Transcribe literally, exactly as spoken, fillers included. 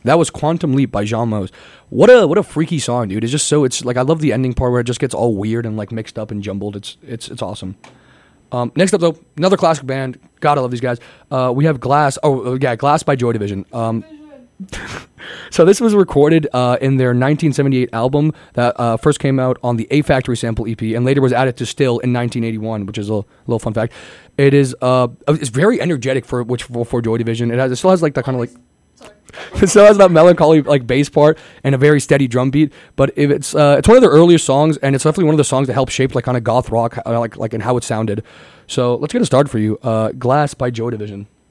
That was Quantum Leap by Jean Mose. What a what a freaky song, dude. It's just so it's like I love the ending part where it just gets all weird and like mixed up and jumbled. It's it's it's awesome. Um, next up though, another classic band. God, I love these guys. Uh, we have Glass. Oh yeah, Glass by Joy Division. Um, so this was recorded uh, in their nineteen seventy-eight album that uh, first came out on the A Factory Sample E P and later was added to Still in nineteen eighty-one, which is a, a little fun fact. It is uh, it's very energetic for which for, for Joy Division. It has it still has like that kind of like. It still has that melancholy like bass part and a very steady drum beat, but if it's uh, it's one of their earlier songs, and it's definitely one of the songs that helped shape like kind of goth rock, uh, like like and how it sounded. So let's get it started for you. Uh, Glass by Joy Division.